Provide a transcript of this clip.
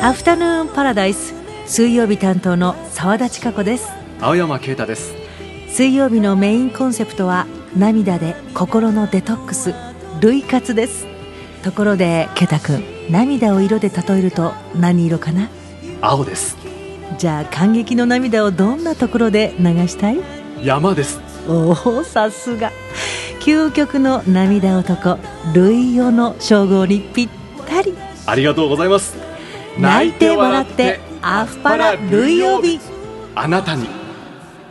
アフタヌーンパラダイス、水曜日担当の澤田千佳子です。 青山啓太です。 水曜日のメインコンセプトは涙で心のデトックス、涙活です。ところで啓太くん、涙を色で例えると何色かな？ 青です。 じゃあ感激の涙をどんなところで流したい？ 山です。 おお、さすが究極の涙男、涙世の称号にぴったり。 ありがとうございます。 泣いて笑ってアフパラ涙曜日、 あなたに。